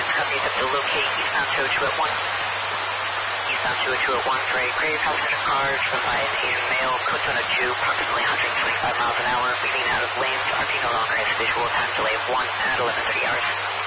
Company to locate eastbound 202 at 1. Eastbound 202 at 1 for a gray passenger car driven by an Asian male, code 202, approximately 125 miles an hour, leaving out of lanes. RP no longer has visual time delay of 1 at 11:30 hours.